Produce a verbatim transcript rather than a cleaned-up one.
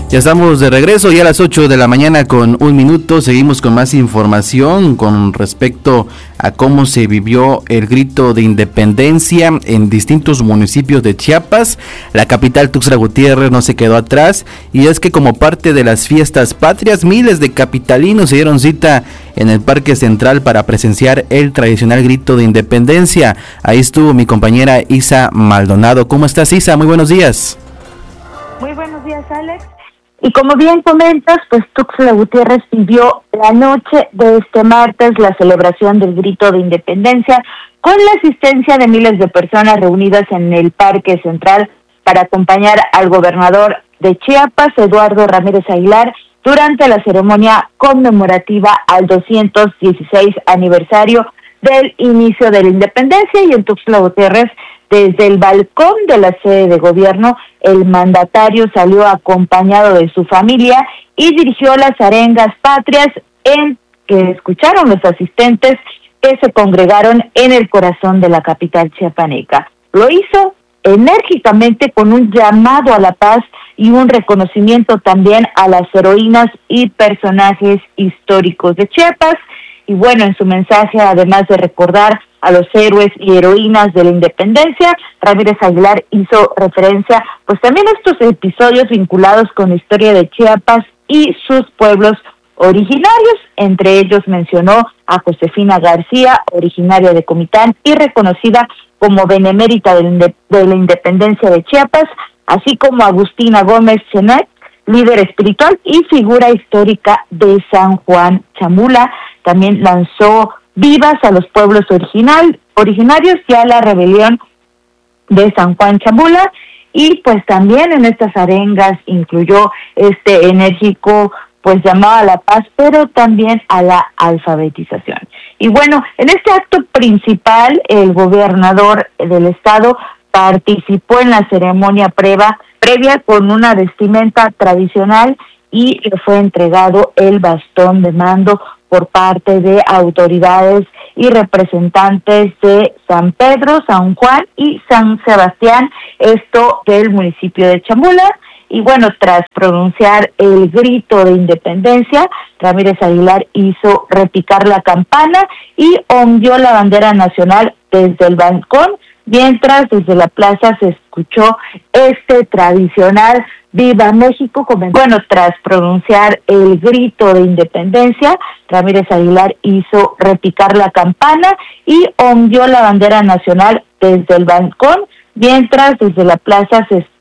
Ya estamos de regreso, ya a las ocho de la mañana con un minuto. Seguimos con más información con respecto a cómo se vivió el grito de independencia en distintos municipios de Chiapas. La capital Tuxtla Gutiérrez no se quedó atrás, y es que como parte de las fiestas patrias, miles de capitalinos se dieron cita en el Parque Central para presenciar el tradicional grito de independencia. Ahí estuvo mi compañera Isa Maldonado. ¿Cómo estás, Isa? Muy buenos días. Muy buenos días, Alex. Y como bien comentas, pues Tuxtla Gutiérrez vivió la noche de este martes la celebración del grito de independencia con la asistencia de miles de personas reunidas en el Parque Central para acompañar al gobernador de Chiapas, Eduardo Ramírez Aguilar, durante la ceremonia conmemorativa al doscientos dieciséis aniversario del inicio de la independencia. Y en Tuxtla Gutiérrez, desde el balcón de la sede de gobierno, el mandatario salió acompañado de su familia y dirigió las arengas patrias en que escucharon los asistentes que se congregaron en el corazón de la capital chiapaneca. Lo hizo enérgicamente con un llamado a la paz y un reconocimiento también a las heroínas y personajes históricos de Chiapas. Y bueno, en su mensaje, además de recordar a los héroes y heroínas de la independencia, Ramírez Aguilar hizo referencia pues también a estos episodios vinculados con la historia de Chiapas y sus pueblos originarios. Entre ellos mencionó a Josefina García, originaria de Comitán y reconocida como benemérita de la independencia de Chiapas, así como a Agustina Gómez Chenet, líder espiritual y figura histórica de San Juan Chamula. También lanzó vivas a los pueblos original, originarios y a la rebelión de San Juan Chamula. Y pues también en estas arengas incluyó este enérgico pues llamado a la paz, pero también a la alfabetización. Y bueno, en este acto principal, el gobernador del estado participó en la ceremonia previa, previa con una vestimenta tradicional, y le fue entregado el bastón de mando por parte de autoridades y representantes de San Pedro, San Juan y San Sebastián, esto del municipio de Chamula. Y bueno, tras pronunciar el grito de independencia, Ramírez Aguilar hizo repicar la campana y ondeó la bandera nacional desde el balcón, mientras desde la plaza se escuchó este tradicional ¡Viva México! Bueno, tras pronunciar el grito de independencia, Ramírez Aguilar hizo repicar la campana y ondeó la bandera nacional desde el balcón, mientras desde la plaza se